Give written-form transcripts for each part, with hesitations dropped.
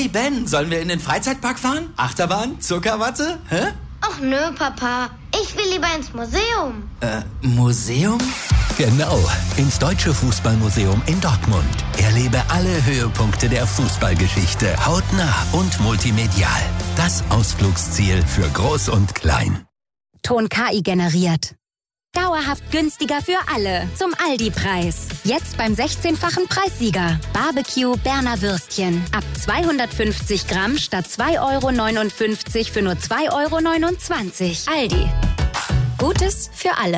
Hey Ben, sollen wir in den Freizeitpark fahren? Achterbahn? Zuckerwatte? Hä? Ach nö, Papa. Ich will lieber ins Museum. Museum? Genau, ins Deutsche Fußballmuseum in Dortmund. Erlebe alle Höhepunkte der Fußballgeschichte hautnah und multimedial. Das Ausflugsziel für Groß und Klein. Ton KI generiert. Dauerhaft günstiger für alle. Zum Aldi-Preis. Jetzt beim 16-fachen Preissieger. Barbecue Berner Würstchen. Ab 250 Gramm statt 2,59 € für nur 2,29 €. Aldi. Gutes für alle.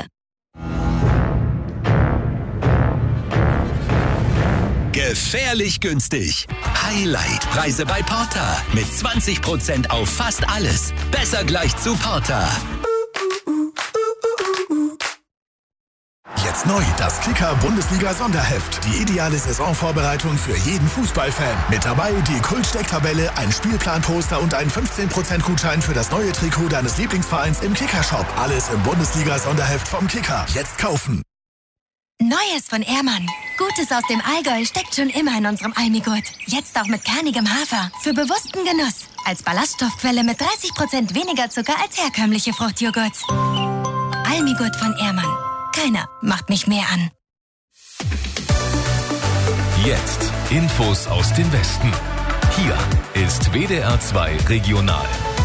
Gefährlich günstig. Highlight-Preise bei Porter. Mit 20% auf fast alles. Besser gleich zu Porter. Jetzt neu das Kicker-Bundesliga-Sonderheft. Die ideale Saisonvorbereitung für jeden Fußballfan. Mit dabei die Kult-Stecktabelle, ein Spielplan-Poster und ein 15% Gutschein für das neue Trikot deines Lieblingsvereins im Kicker-Shop. Alles im Bundesliga-Sonderheft vom Kicker. Jetzt kaufen. Neues von Ehrmann. Gutes aus dem Allgäu steckt schon immer in unserem Almigurt. Jetzt auch mit kernigem Hafer. Für bewussten Genuss. Als Ballaststoffquelle mit 30% weniger Zucker als herkömmliche Fruchtjoghurts. Almigurt von Ehrmann. Keiner macht mich mehr an. Jetzt Infos aus dem Westen. Hier ist WDR 2 Regional.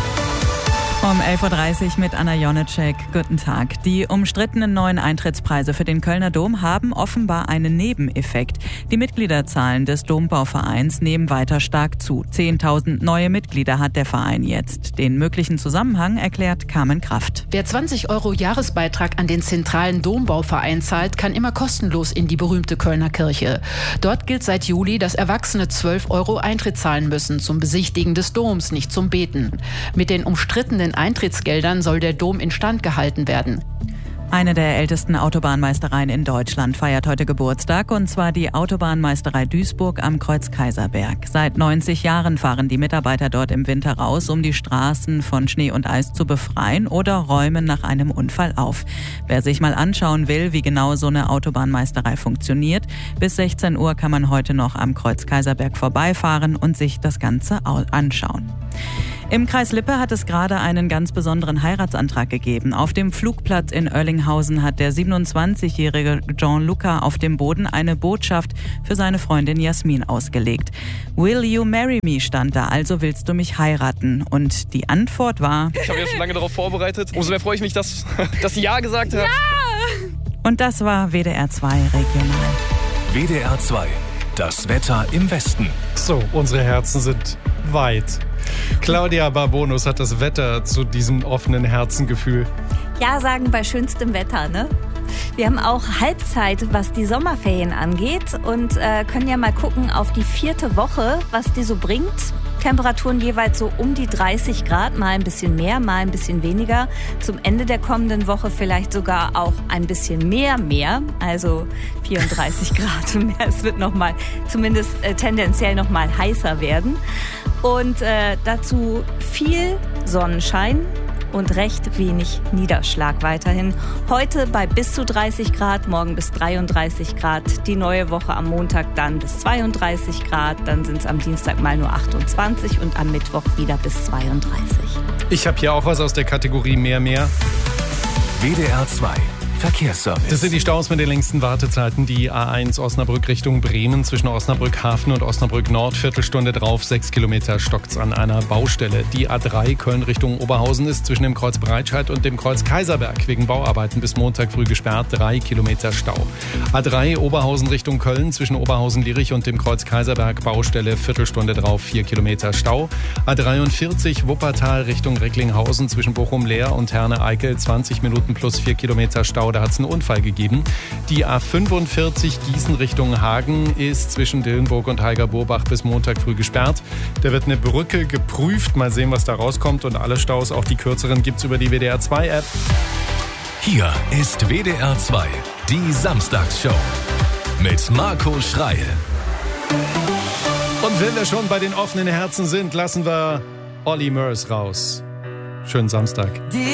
Um 11.30 Uhr mit Anna Jonitschek. Guten Tag. Die umstrittenen neuen Eintrittspreise für den Kölner Dom haben offenbar einen Nebeneffekt. Die Mitgliederzahlen des Dombauvereins nehmen weiter stark zu. 10.000 neue Mitglieder hat der Verein jetzt. Den möglichen Zusammenhang erklärt Carmen Kraft. Wer 20 € Jahresbeitrag an den zentralen Dombauverein zahlt, kann immer kostenlos in die berühmte Kölner Kirche. Dort gilt seit Juli, dass Erwachsene 12 € Eintritt zahlen müssen zum Besichtigen des Doms, nicht zum Beten. Mit den umstrittenen Eintrittsgeldern soll der Dom instand gehalten werden. Eine der ältesten Autobahnmeistereien in Deutschland feiert heute Geburtstag, und zwar die Autobahnmeisterei Duisburg am Kreuz-Kaiserberg. Seit 90 Jahren fahren die Mitarbeiter dort im Winter raus, um die Straßen von Schnee und Eis zu befreien, oder räumen nach einem Unfall auf. Wer sich mal anschauen will, wie genau so eine Autobahnmeisterei funktioniert, bis 16 Uhr kann man heute noch am Kreuz-Kaiserberg vorbeifahren und sich das Ganze anschauen. Im Kreis Lippe hat es gerade einen ganz besonderen Heiratsantrag gegeben. Auf dem Flugplatz in Oerlinghausen hat der 27-jährige Gianluca auf dem Boden eine Botschaft für seine Freundin Jasmin ausgelegt. Will you marry me stand da, also willst du mich heiraten? Und die Antwort war... Ich habe ja schon lange darauf vorbereitet. Umso mehr freue ich mich, dass sie Ja gesagt hat. Ja! Und das war WDR 2 Regional. WDR 2, das Wetter im Westen. So, unsere Herzen sind weit. Claudia Barbonus hat das Wetter zu diesem offenen Herzengefühl. Ja, sagen bei schönstem Wetter, ne? Wir haben auch Halbzeit, was die Sommerferien angeht, und können ja mal gucken auf die 4. Woche, was die so bringt. Temperaturen jeweils so um die 30 Grad, mal ein bisschen mehr, mal ein bisschen weniger. Zum Ende der kommenden Woche vielleicht sogar auch ein bisschen mehr, also 34 Grad und mehr. Es wird nochmal, zumindest tendenziell nochmal heißer werden. Und dazu viel Sonnenschein und recht wenig Niederschlag weiterhin. Heute bei bis zu 30 Grad, morgen bis 33 Grad. Die neue Woche am Montag dann bis 32 Grad. Dann sind es am Dienstag mal nur 28 und am Mittwoch wieder bis 32. Ich habe hier auch was aus der Kategorie mehr. WDR 2. Verkehrsservice. Das sind die Staus mit den längsten Wartezeiten. Die A1 Osnabrück Richtung Bremen zwischen Osnabrück Hafen und Osnabrück Nord. Viertelstunde drauf, 6 Kilometer stockt's an einer Baustelle. Die A3 Köln Richtung Oberhausen ist zwischen dem Kreuz Breitscheid und dem Kreuz Kaiserberg wegen Bauarbeiten bis Montag früh gesperrt. 3 Kilometer Stau. A3 Oberhausen Richtung Köln zwischen Oberhausen-Lierich und dem Kreuz Kaiserberg Baustelle. Viertelstunde drauf, 4 Kilometer Stau. A43 Wuppertal Richtung Recklinghausen zwischen Bochum-Leer und Herne-Eickel. 20 Minuten plus 4 Kilometer Stau. Da hat es einen Unfall gegeben. Die A45 Gießen Richtung Hagen ist zwischen Dillenburg und Heiger-Burbach bis Montag früh gesperrt. Da wird eine Brücke geprüft. Mal sehen, was da rauskommt. Und alle Staus, auch die kürzeren, gibt's über die WDR 2 App. Hier ist WDR 2, die Samstagsshow mit Marco Schreil. Und wenn wir schon bei den offenen Herzen sind, lassen wir Olli Murs raus. Schönen Samstag.